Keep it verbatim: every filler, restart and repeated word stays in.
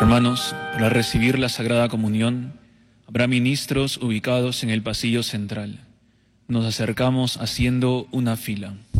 Hermanos, para recibir la Sagrada Comunión, habrá ministros ubicados en el pasillo central. Nos acercamos haciendo una fila.